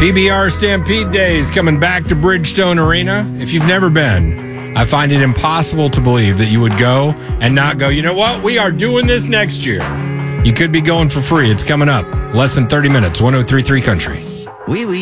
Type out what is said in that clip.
PBR Stampede Days coming back to Bridgestone Arena. If you've never been, I find it impossible to believe that you would go and not go, you know what? We are doing this next year. You could be going for free. It's coming up. Less than 30 minutes. 103.3 Country. Oui, oui.